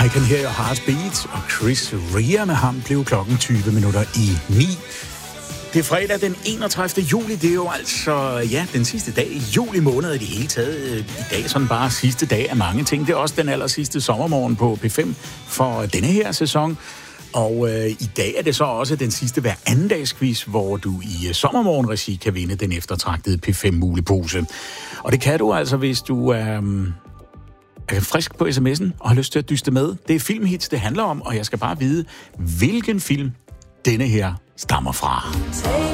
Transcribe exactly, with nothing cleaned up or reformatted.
I Can Hear Your Heart Beat, og Chris Rea med ham blev klokken tyve minutter i ni. Det er fredag den enogtredivte juli, det er jo altså, ja, den sidste dag i juli måned i det hele taget. I dag sådan bare sidste dag af mange ting. Det er også den aller sidste sommermorgen på P fem for denne her sæson. Og øh, i dag er det så også den sidste hver anden dags quiz, hvor du i øh, sommermorgenregi kan vinde den eftertragtede P fem mulepose. Og det kan du altså, hvis du er... Øh, er frisk på sms'en og har lyst til at dyste med. Det er filmhits, det handler om, og jeg skal bare vide, hvilken film denne her stammer fra.